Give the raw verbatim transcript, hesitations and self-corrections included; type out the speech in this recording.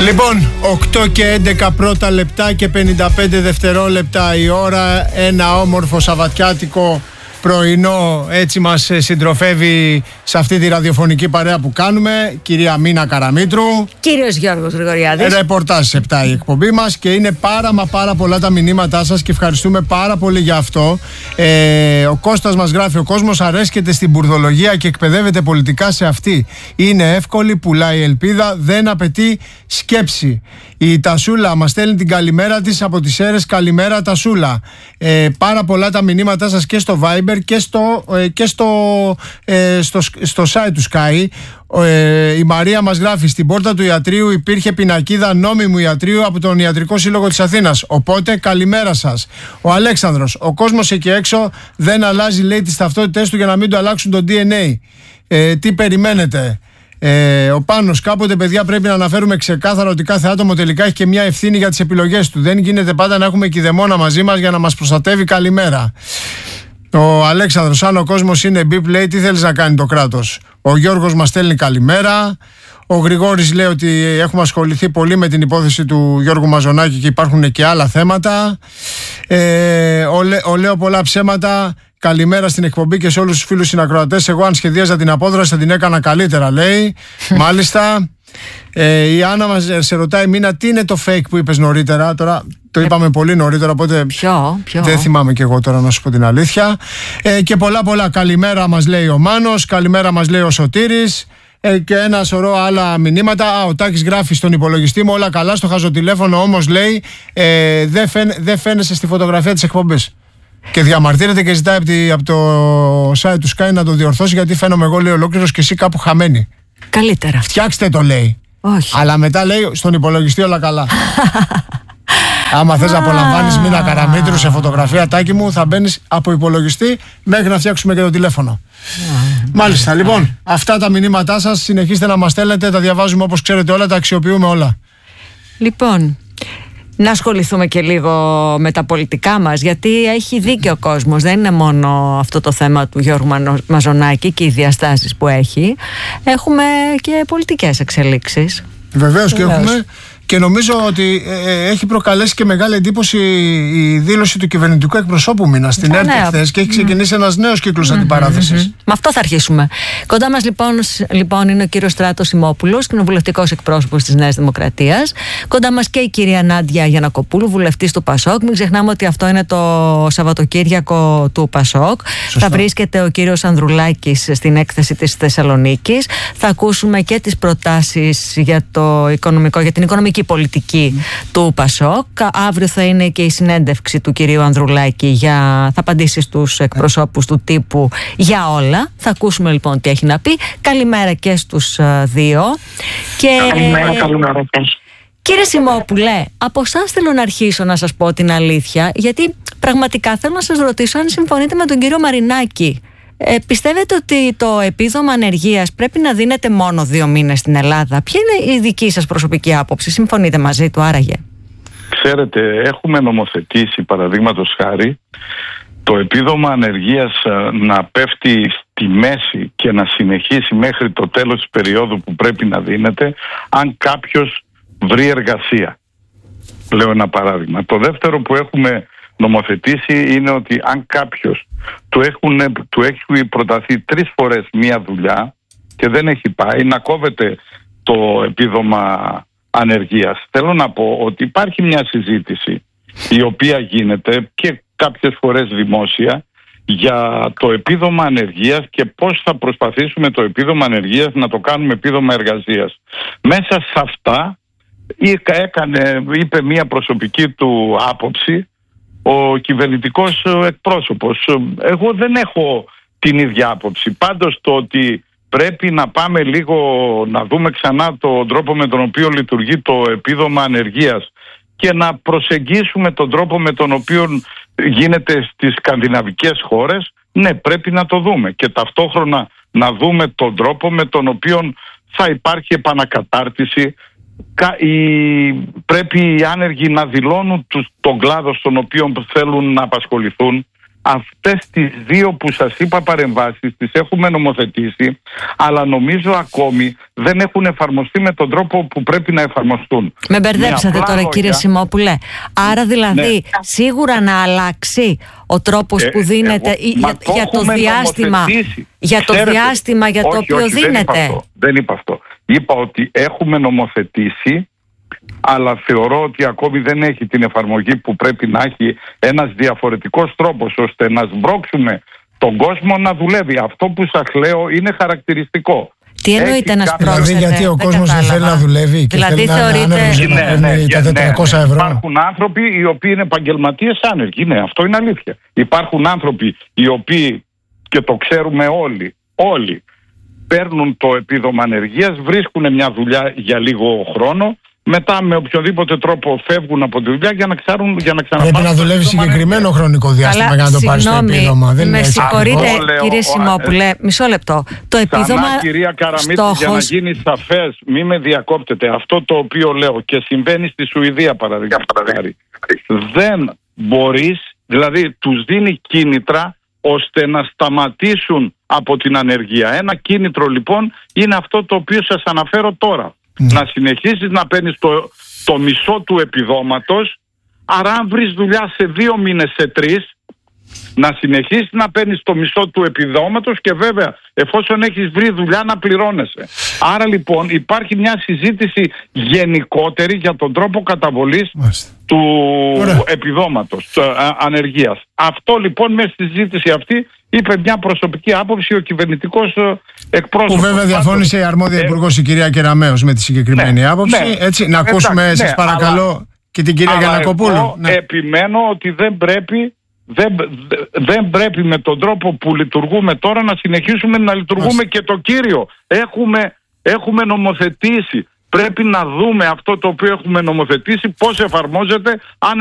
Λοιπόν, οκτώ και έντεκα πρώτα λεπτά και πενήντα πέντε δευτερόλεπτα η ώρα. Ένα όμορφο σαββατιάτικο πρωινό έτσι μας συντροφεύει σε αυτή τη ραδιοφωνική παρέα που κάνουμε. Κυρία Μίνα Καραμήτρου. Κύριος Γιώργος Γρηγοριάδης. Ρεπορτάζ επτά η εκπομπή μας και είναι πάρα μα πάρα πολλά τα μηνύματά σας και ευχαριστούμε πάρα πολύ για αυτό. Ε, ο Κώστας μας γράφει: ο κόσμος αρέσκεται στην μπουρδολογία και εκπαιδεύεται πολιτικά σε αυτή. Είναι εύκολη, πουλάει ελπίδα, δεν απαιτεί σκέψη. Η Τασούλα μας στέλνει την καλημέρα της από τις Σέρρες. Καλημέρα Τασούλα. Ε, πάρα πολλά τα μηνύματά σας και στο Viber και στο, ε, και στο, ε, στο, στο site του Sky. Ε, η Μαρία μας γράφει: στην πόρτα του ιατρείου υπήρχε πινακίδα νόμιμου ιατρείου από τον Ιατρικό Σύλλογο της Αθήνας. Οπότε καλημέρα σας. Ο Αλέξανδρος: ο κόσμος εκεί έξω δεν αλλάζει, λέει, τις ταυτότητες του για να μην του αλλάξουν το ντι εν έι. Ε, τι περιμένετε? Ε, ο Πάνος: κάποτε, παιδιά, πρέπει να αναφέρουμε ξεκάθαρα ότι κάθε άτομο τελικά έχει και μια ευθύνη για τις επιλογές του. Δεν γίνεται πάντα να έχουμε κηδεμόνα μαζί μας για να μας προστατεύει. Καλημέρα. Ο Αλέξανδρος: αν ο κόσμος είναι μπιπ, λέει, τι θέλεις να κάνει το κράτος? Ο Γιώργος μας στέλνει καλημέρα. Ο Γρηγόρης λέει ότι έχουμε ασχοληθεί πολύ με την υπόθεση του Γιώργου Μαζονάκη και υπάρχουν και άλλα θέματα. Ε, ο, Λέ, ο Λέω πολλά ψέματα. Καλημέρα στην εκπομπή και σε όλους τους φίλους συνακροατές. Εγώ, αν σχεδίαζα την απόδραση, θα την έκανα καλύτερα, λέει. Μάλιστα. Ε, η Άννα μας σε ρωτάει: Μίνα, τι είναι το fake που είπες νωρίτερα? Τώρα το είπαμε ε, πολύ νωρίτερα, οπότε ποιο, ποιο? δεν θυμάμαι και εγώ τώρα, να σου πω την αλήθεια. Ε, και πολλά πολλά. Καλημέρα μας λέει ο Μάνος. Καλημέρα μας λέει ο Σωτήρης. Ε, και ένα σωρό άλλα μηνύματα. Α, ο Τάκης γράφει: στον υπολογιστή μου όλα καλά, στο χαζοτηλέφωνο όμως, λέει, ε, δεν φαίν, δε φαίνεσαι στη φωτογραφία της εκπομπής. Και διαμαρτύρεται και ζητάει από, τη, από το site του Sky να το διορθώσει, γιατί φαίνομαι εγώ, λέει, ολόκληρος και εσύ κάπου χαμένη. Καλύτερα. Φτιάξτε το, λέει. Όχι. Αλλά μετά λέει: στον υπολογιστή όλα καλά. Άμα θες να απολαμβάνεις Μίνα Καραμήτρου σε φωτογραφία, Τάκη μου, θα μπαίνεις από υπολογιστή μέχρι να φτιάξουμε και το τηλέφωνο. Μάλιστα, λοιπόν, αυτά τα μηνύματά σας συνεχίστε να μας στέλνετε, τα διαβάζουμε όπως ξέρετε όλα, τα αξιοποιούμε όλα. Λοιπόν, να ασχοληθούμε και λίγο με τα πολιτικά μας, γιατί έχει δίκιο ο κόσμος. Δεν είναι μόνο αυτό το θέμα του Γιώργου Μαζονάκη και οι διαστάσεις που έχει. Έχουμε και πολιτικές εξελίξεις. Βεβαίως και έχουμε. Και νομίζω ότι ε, έχει προκαλέσει και μεγάλη εντύπωση η δήλωση του κυβερνητικού εκπροσώπου Μίνα στην ΕΡΤ χθες και έχει ξεκινήσει mm. ένας νέος κύκλος mm-hmm. αντιπαράθεσης. Mm-hmm. Με αυτό θα αρχίσουμε. Κοντά μας λοιπόν, λοιπόν είναι ο κύριος Στράτος Σιμόπουλος, κοινοβουλευτικός εκπρόσωπος της Νέας Δημοκρατίας. Κοντά μας και η κυρία Νάντια Γιαννακοπούλου, βουλευτής του Πασόκ. Μην ξεχνάμε ότι αυτό είναι το Σαββατοκύριακο του Πασόκ. Σωστό. Θα βρίσκεται ο κύριος Ανδρουλάκης στην έκθεση της Θεσσαλονίκης. Θα ακούσουμε και τις προτάσεις για, το οικονομικό, για την οικονομική πολιτική mm. του Πασόκ. Αύριο θα είναι και η συνέντευξη του κυρίου Ανδρουλάκη για... θα απαντήσει στους εκπροσώπους του τύπου για όλα. Θα ακούσουμε λοιπόν τι έχει να πει. Καλημέρα και στους uh, δύο. Και... Καλημέρα, καλημέρα. Κύριε Σιμόπουλε, από εσάς θέλω να αρχίσω να σας πω την αλήθεια, γιατί πραγματικά θέλω να σας ρωτήσω αν συμφωνείτε με τον κύριο Μαρινάκη. Ε, πιστεύετε ότι το επίδομα ανεργίας πρέπει να δίνεται μόνο δύο μήνες στην Ελλάδα? Ποια είναι η δική σας προσωπική άποψη? Συμφωνείτε μαζί του άραγε? Ξέρετε, έχουμε νομοθετήσει, παραδείγματος χάρη, το επίδομα ανεργίας να πέφτει στη μέση και να συνεχίσει μέχρι το τέλος της περίοδου που πρέπει να δίνεται, αν κάποιος βρει εργασία. Λέω ένα παράδειγμα. Το δεύτερο που έχουμε νομοθετήσει είναι ότι αν κάποιος του, έχουν, του έχει προταθεί τρεις φορές μία δουλειά και δεν έχει πάει, να κόβεται το επίδομα ανεργίας. Θέλω να πω ότι υπάρχει μια συζήτηση η οποία γίνεται και κάποιες φορές δημόσια για το επίδομα ανεργίας και πώς θα προσπαθήσουμε το επίδομα ανεργίας να το κάνουμε επίδομα εργασίας. Μέσα σε αυτά έκανε, είπε μια προσωπική του άποψη ο κυβερνητικός εκπρόσωπος. Εγώ δεν έχω την ίδια άποψη. Πάντως το ότι πρέπει να πάμε λίγο να δούμε ξανά τον τρόπο με τον οποίο λειτουργεί το επίδομα ανεργίας και να προσεγγίσουμε τον τρόπο με τον οποίο γίνεται στις σκανδιναβικές χώρες, ναι, πρέπει να το δούμε. Και ταυτόχρονα να δούμε τον τρόπο με τον οποίο θα υπάρχει επανακατάρτιση. Πρέπει οι άνεργοι να δηλώνουν τον κλάδο στον οποίο θέλουν να απασχοληθούν. Αυτές τις δύο που σας είπα παρεμβάσεις τις έχουμε νομοθετήσει, αλλά νομίζω ακόμη δεν έχουν εφαρμοστεί με τον τρόπο που πρέπει να εφαρμοστούν. Με μπερδέψατε τώρα λόγια, κύριε Σιμόπουλε. Άρα δηλαδή ναι. σίγουρα να αλλάξει ο τρόπος ε, που δίνεται ε, για, το για το διάστημα για το Ξέρετε, διάστημα για όχι, το οποίο όχι, δίνεται. Δεν είπα, αυτό, δεν είπα αυτό. Είπα ότι έχουμε νομοθετήσει, αλλά θεωρώ ότι ακόμη δεν έχει την εφαρμογή που πρέπει να έχει, ένας διαφορετικός τρόπος ώστε να σμπρώξουμε τον κόσμο να δουλεύει. Αυτό που σας λέω είναι χαρακτηριστικό. Τι εννοείται να σπρώξετε? Δηλαδή γιατί ο κόσμος δεν θέλει να δουλεύει και δηλαδή θέλει θεωρείτε... να ανέβει ναι, να παίρνει ναι, τα ναι, τετρακόσια ευρώ. Υπάρχουν άνθρωποι οι οποίοι είναι επαγγελματίες άνεργοι. Ναι, αυτό είναι αλήθεια. Υπάρχουν άνθρωποι οι οποίοι, και το ξέρουμε όλοι, όλοι παίρνουν το επίδομα ανεργίας, βρίσκουν μια δουλειά για λίγο χρόνο, μετά με οποιοδήποτε τρόπο φεύγουν από τη δουλειά για να, ξέρουν, για να ξαναπάρουν. Πρέπει να δουλεύει συγκεκριμένο χρονικό διάστημα Καλά, για να το πάρει το επίδομα. Δεν με συγχωρείτε κύριε Σιμόπουλε, μισό λεπτό. Το επίδομα Ξανά, κυρία Καραμίτη, στόχος... για να γίνει σαφές, μη με διακόπτετε. Αυτό το οποίο λέω και συμβαίνει στη Σουηδία παραδείγματος χάρη. Δεν μπορείς, δηλαδή τους δίνει κίνητρα ώστε να σταματήσουν από την ανεργία. Ένα κίνητρο λοιπόν είναι αυτό το οποίο σας αναφέρω τώρα. Mm. Να συνεχίσεις να παίρνεις το, το μισό του επιδόματος, άρα αν βρεις δουλειά σε δύο μήνες, σε τρεις, να συνεχίσεις να παίρνεις το μισό του επιδόματος και βέβαια εφόσον έχεις βρει δουλειά να πληρώνεσαι. Άρα λοιπόν υπάρχει μια συζήτηση γενικότερη για τον τρόπο καταβολής Μάλιστα. του Ωραία. επιδόματος, του, α, ανεργίας. Αυτό λοιπόν μέσα στη συζήτηση αυτή είπε μια προσωπική άποψη ο κυβερνητικός εκπρόσωπος. Που βέβαια διαφώνησε η αρμόδια ε, υπουργός η κυρία Κεραμέως με τη συγκεκριμένη ναι, άποψη. Ναι, έτσι, να εντάξει, ακούσουμε ναι, σας παρακαλώ αλλά, και την κυρία Γιαννακοπούλου. Εγώ ναι. επιμένω ότι δεν πρέπει Δεν, δεν πρέπει με τον τρόπο που λειτουργούμε τώρα να συνεχίσουμε να λειτουργούμε Άς. και το κύριο. Έχουμε, έχουμε νομοθετήσει. Πρέπει να δούμε αυτό το οποίο έχουμε νομοθετήσει πώς εφαρμόζεται, αν